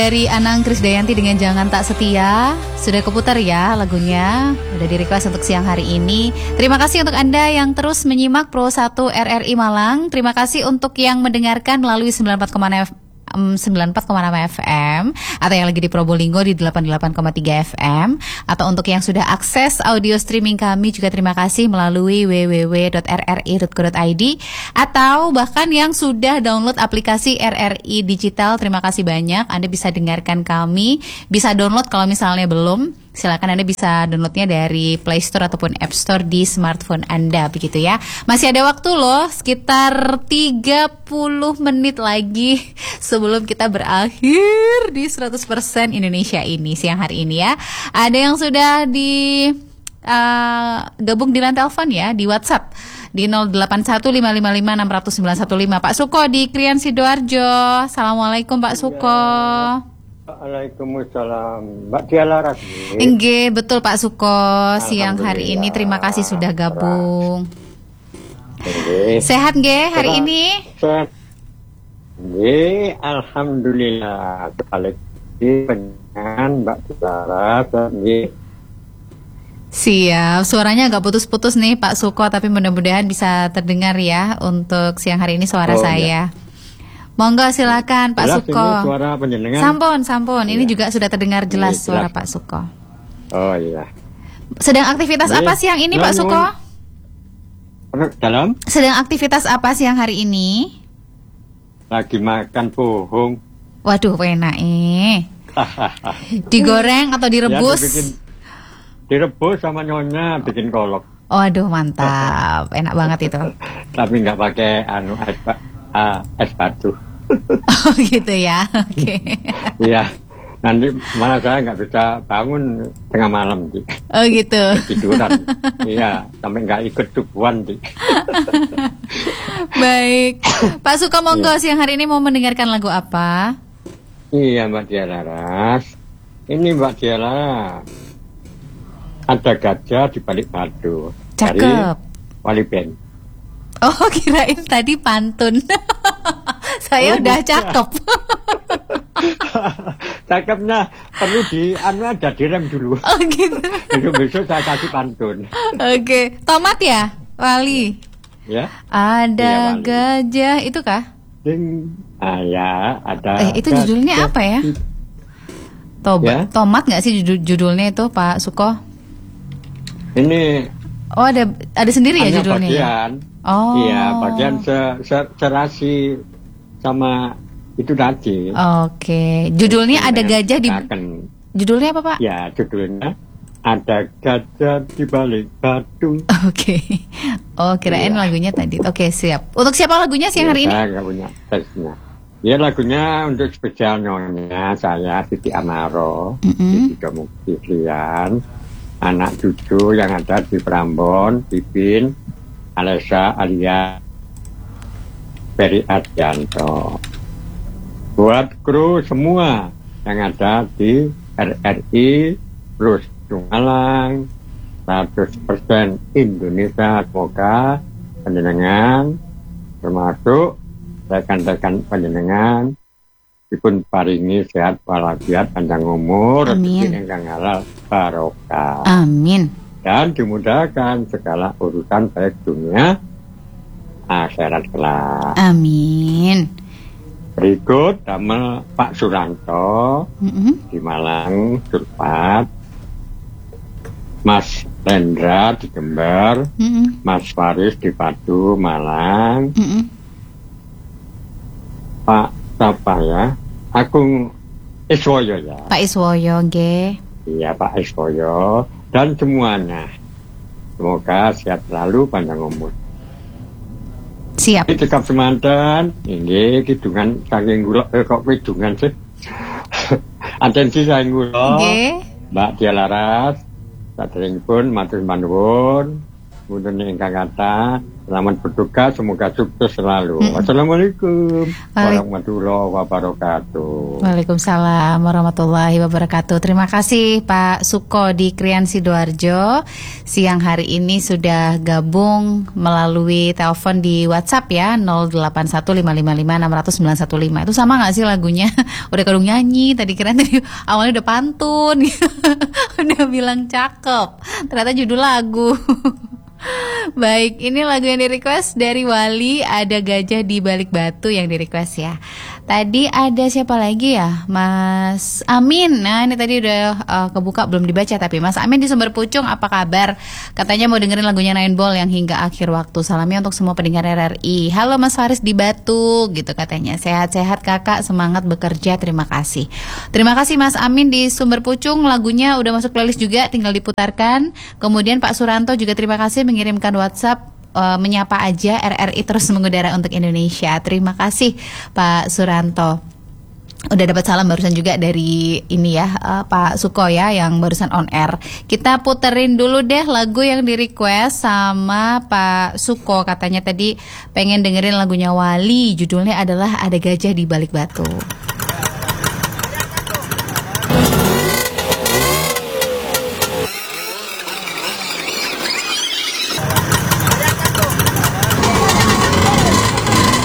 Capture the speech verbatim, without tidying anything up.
Dari Anang Krisdayanti dengan Jangan Tak Setia. Sudah keputar ya lagunya, udah di request untuk siang hari ini. Terima kasih untuk Anda yang terus menyimak Pro satu R R I Malang. Terima kasih untuk yang mendengarkan melalui sembilan puluh empat koma enam F M atau yang lagi di Probolinggo di delapan puluh delapan koma tiga F M, atau untuk yang sudah akses audio streaming kami juga terima kasih melalui w w w dot r r i dot co dot i d, atau bahkan yang sudah download aplikasi R R I Digital. Terima kasih banyak, Anda bisa dengarkan kami, bisa download kalau misalnya belum. Silakan Anda bisa downloadnya dari Play Store ataupun App Store di smartphone Anda, begitu ya. Masih ada waktu loh, sekitar tiga puluh menit lagi sebelum kita berakhir di seratus persen Indonesia ini siang hari ini ya. Ada yang sudah di uh, gabung di line telepon ya, di WhatsApp di nol delapan satu lima lima lima enam nol nol sembilan satu lima. Pak Suko di Krian Sidoarjo. Assalamualaikum Pak Suko. Waalaikumsalam, Mbak Dia Laras. Nggih, betul Pak Suko. Siang hari ini terima kasih sudah gabung. Nggih. Sehat nggih hari ini? Sehat. Nggih, alhamdulillah. Balik di penyangan Mbak Dia Laras. Nggih. Siap, suaranya agak putus-putus nih Pak Suko, tapi mudah-mudahan bisa terdengar ya untuk siang hari ini suara oh, saya. Ya. Monggo silakan Pak jelas Suko. Ini suara penjenengan. Sampun, sampun. Ini ya. juga sudah terdengar jelas, ini suara jelas. Pak Suko. Oh iya. Sedang aktivitas ini, apa siang ini Pak Suko? Dalam? Sedang aktivitas apa siang hari ini? Lagi makan pohong. Waduh, enak eh. Digoreng atau direbus? Ya, dibikin, direbus sama nyonya bikin kolok. Waduh, mantap. Enak banget itu. Tapi nggak pakai anu es, uh, es batu. Oh gitu ya. Oke. Okay. Iya. Nanti malah saya nggak bisa bangun tengah malam, Ci. Oh gitu. Tiduran. Iya, sampai nggak ikut subuhan, Ci. Baik. Pak Suko monggo, iya. siang hari ini mau mendengarkan lagu apa? Iya, Mbak Dia Laras. Ini Mbak Dia Laras. Ada gajah di balik batu. Cakep. Dari Wali Band. Oh, kirain tadi pantun. Saya oh, udah cakep. Cakepnya perlu di anu ada direm dulu. Oh gitu. Besok-besok saya kasih pantun. Oke, okay. Tomat ya, Wali. Ya. Ada iya, Wali. gajah itu kah? Ding. Ah ya, ada. Eh, itu judulnya apa ya? Toba, ya? Tomat nggak sih judul, judulnya itu Pak Suko? Ini. Oh ada ada sendiri ya judulnya? Bagian. Oh. Iya, bagian se, se, serasi sama itu tadi. Oke, judulnya ada gajah di. Akan, judulnya apa Pak? Ya, judulnya ada gajah di balik batu. Oke. Oh, kirain iya. lagunya tadi. Oke, siap. Untuk siapa lagunya siang ya, hari ini? Saya nggak punya tesnya. Ya lagunya untuk spesial nyonya saya Siti Amaro, mm-hmm. Siti Domukti Lian, anak cucu yang ada di Prambon, Pipin, Alessa Alia, Ferry Adjanto. Buat kru semua yang ada di R R I Plus Malang, seratus persen Indonesia, semoga panjenengan termasuk rekan-rekan panjenengan dipun paringi sehat walafiat panjang umur, rezeki ingkang halal barokah. Amin. Dan dimudahkan segala urusan baik dunia akhirat kelak. Amin. Berikut damel Pak Suranto mm-hmm. di Malang, Surpat, Mas Lendra di Jember, mm-hmm. Mas Faris di Padu, Malang, mm-hmm. Pak siapa ya? Agung Iswoyo ya. Pak Iswoyo, nggih. Iya Pak Iswoyo dan semuanya. Semoga sehat selalu, panjang umur. Siap. Ini cekap semanten, ini kidungan saking gula, eh kok kidungan sih? Atensi saking gula, nggih. Mbak Dia Laras, saderengipun matur manuwun, Kemudian ingkang kata selamat bertugas, semoga sukses selalu. Mm-mm. Wassalamualaikum Waalaikum- warahmatullahi wabarakatuh. Waalaikumsalam warahmatullahi wabarakatuh. Terima kasih Pak Suko di Krian Sidoarjo. Siang hari ini sudah gabung melalui telepon di WhatsApp ya nol delapan satu lima lima lima enam nol nol sembilan satu lima. Itu sama gak sih lagunya? Udah kadung nyanyi, tadi keren tadi awalnya udah pantun. Udah bilang cakep. Ternyata judul lagu. Baik, ini lagu yang di-request dari Wali, ada Gajah di Balik Batu yang di-request ya. Tadi ada siapa lagi ya? Mas Amin. Nah, ini tadi udah uh, kebuka belum dibaca, tapi Mas Amin di Sumber Pucung, apa kabar? Katanya mau dengerin lagunya Nine Ball yang Hingga Akhir Waktu. Salamnya untuk semua pendengar R R I. Halo Mas Faris di Batu, gitu katanya. Sehat-sehat Kakak, semangat bekerja. Terima kasih. Terima kasih Mas Amin di Sumber Pucung. Lagunya udah masuk playlist juga, tinggal diputarkan. Kemudian Pak Suranto juga terima kasih mengirimkan WhatsApp. Uh, menyapa aja, R R I terus mengudara untuk Indonesia. Terima kasih Pak Suranto. Udah dapat salam barusan juga dari ini ya, uh, Pak Suko ya, yang barusan on air. Kita puterin dulu deh lagu yang di request sama Pak Suko. Katanya tadi pengen dengerin lagunya Wali, judulnya adalah Ada Gajah di Balik Batu.